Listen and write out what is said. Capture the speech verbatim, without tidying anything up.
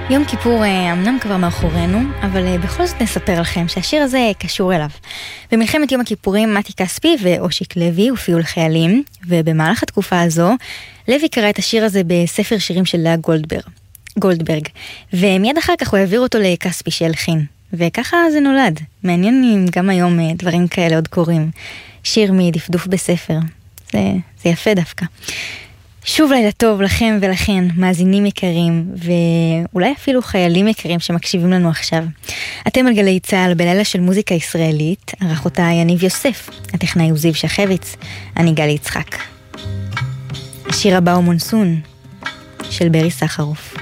יום כיפור אמנם כבר מאחורינו, אבל בכל זאת נספר לכם שהשיר הזה קשור אליו. במלחמת יום הכיפורים מתי כספי ואושיק לוי הופיעו לחיילים, ובמהלך התקופה הזו לוי קרא את השיר הזה בספר שירים של לאה גולדברג, גולדברג, ומיד אחר כך הוא העביר אותו לכספי שהלחין, וככה זה נולד. מעניין אם גם היום דברים כאלה עוד קורים. שיר מדפדוף בספר, זה, זה יפה דווקא. שוב לילה טוב לכם ולכן, מאזינים יקרים, ואולי אפילו חיילים יקרים שמקשיבים לנו עכשיו. אתם על גלי צהל בלילה של מוזיקה ישראלית, ערך אותה יניב יוסף, הטכנאי הוא זיו שחביץ, אני גלי יצחק. השיר הבא הוא מונסון, של ברי סחרוף.